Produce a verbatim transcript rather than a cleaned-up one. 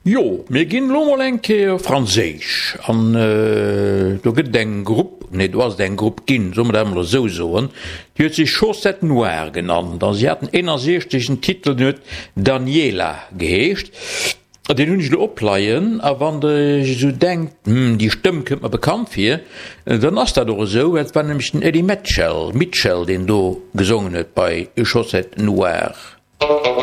Jo, mir ginn Lomolenke Franzisch an äh, du gëtt eng Grupp, net du hast eng Grupp ginn, so mat so soen, Di huet sich Chaussette Noire genannt, an sie hat den ennnersichtlichen Titel net Daniela geheescht. Den hunn ich opleiien, a wann de so denkt, hm, die Stimme kënnt man bekannt fir, dann ass dat doch so, et war nämlich den Eddie Mitchell, Mitchell, den du gesungen huet bei Chaussette Noire.